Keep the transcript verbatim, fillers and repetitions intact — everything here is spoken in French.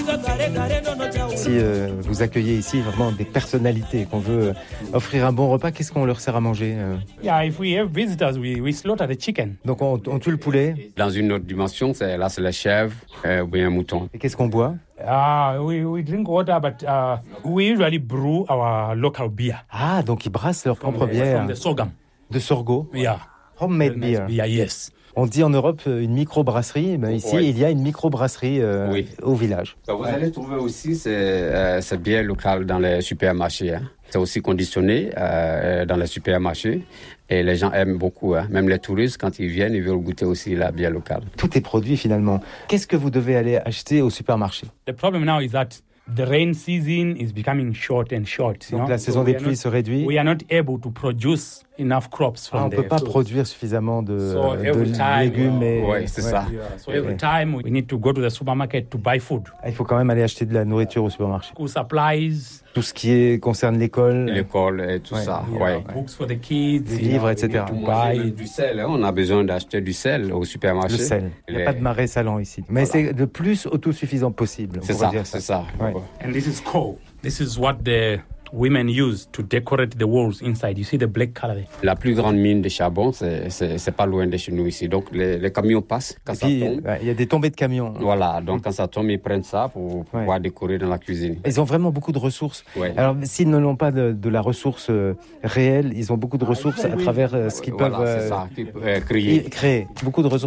Si euh, vous accueillez ici vraiment des personnalités, qu'on veut offrir un bon repas, qu'est-ce qu'on leur sert à manger euh Yeah, if we have visitors, we, we slaughter the chicken. Donc on, on tue le poulet. Dans une autre dimension, c'est, là c'est la chèvre euh, ou bien un mouton. Et qu'est-ce qu'on boit? Uh, we, we drink water, but uh, we usually brew our local beer. Ah, donc ils brassent leur From propre the, bière. from the sorghum. De sorgho. Yeah. Homemade Very nice beer. beer, yes. On dit en Europe une microbrasserie, mais ici Oui. il y a une microbrasserie euh, Oui. au village. Vous allez trouver aussi ces, euh, ces bières locales dans les supermarchés. Hein. C'est aussi conditionné euh, dans les supermarchés et les gens aiment beaucoup. Hein. Même les touristes, quand ils viennent, ils veulent goûter aussi la bière locale. Tout est produit finalement. Qu'est-ce que vous devez aller acheter au supermarché? The problem now is that the rain season is becoming short and short. You Donc know? la saison So des we are pluies not- se réduit. We are not able to produce enough crops from Ah, on ne the peut pas fruits. produire suffisamment de, So de every time, légumes. Et, Ouais, c'est ça. Yeah, so every time we need to go to the supermarket to buy food. Il faut quand même aller acheter de la nourriture au supermarché. School supplies, Tout ce qui est, concerne l'école. L'école et tout Ouais. ça. yeah, Ouais. books for the kids, Des you livres, know, et cetera. we need to Manger buy. du sel, hein. On a besoin d'acheter du sel au supermarché. Le sel. Il n'y a Les- pas de marais salant ici. Mais Voilà. c'est le plus autosuffisant possible. on C'est pourrait ça, dire c'est ça. Ouais. And this is coal. This is what the women use to decorate the walls inside. You see the black color there. La plus grande mine de charbon, c'est, c'est, c'est pas loin de chez nous ici. Donc les, les camions passent quand Et ça puis, tombe. ouais, il y a des tombées de camions. Voilà, donc quand ça tombe, ils prennent ça pour pouvoir décorer dans la cuisine. Ils ont vraiment beaucoup de ressources. Ouais. Alors, s'ils ne l'ont pas de, de la ressource euh, réelle, ils ont beaucoup de ressources à travers euh, ce qu'ils Voilà, peuvent c'est euh, ça, qui peut, euh, crier. créer. Beaucoup de ressources